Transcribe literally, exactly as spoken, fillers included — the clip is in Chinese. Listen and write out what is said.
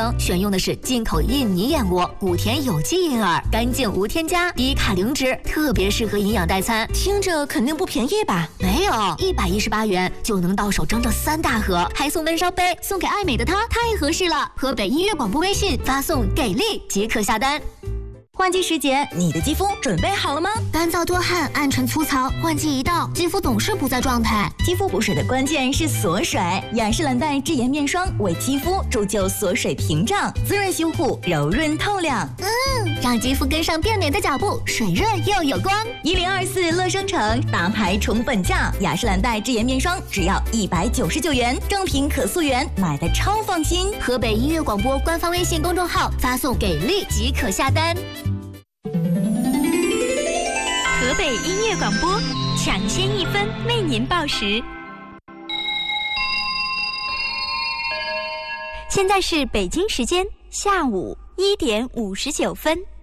生，选用的是进口印尼燕窝，谷田有机银耳，干净无添加，低卡零脂，特别适合营养代餐。 听着肯定不便宜吧？ 没有，一百一十八元就能到手整整三大盒，还送温烧杯，送给爱美的她太合适了。河北音乐广播微信发送给力即可下单。 换季时节，你的肌肤准备好了吗？ 干燥多汗、暗沉粗糙，换季一到，肌肤总是不在状态。 肌肤补水的关键是锁水，雅诗兰黛智妍面霜为肌肤铸就锁水屏障，滋润修护，柔润透亮。 嗯，让肌肤跟上变美的脚步，水润又有光。 一零二四乐生城大牌宠粉价，雅诗兰黛智妍面霜只要一百九十九元，正品可溯源，买的超放心。 河北音乐广播官方微信公众号发送给力即可下单。 河北音乐广播抢先一分为您报时。现在是北京时间下午一点五十九分。